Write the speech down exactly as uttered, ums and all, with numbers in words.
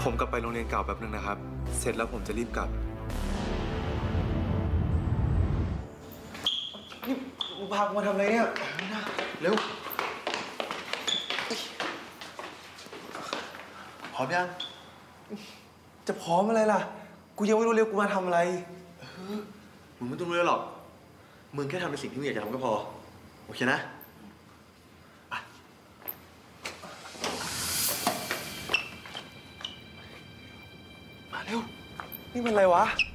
ผมกลับไปโรงเรียนเก่าแป๊บนึงนะครับ เสร็จแล้วผมจะรีบกลับนี่มึงพากูมาทำอะไรเนี่ยเร็วพร้อมยังจะพร้อมอะไรล่ะกูยังไม่รู้เลยกูมาทำอะไรเออมึงไม่ต้องรู้หรอกมึงแค่ทำในสิ่งที่มึงอยากจะทำก็พอโอเคนะมาเร็วนี่มันอะไรวะ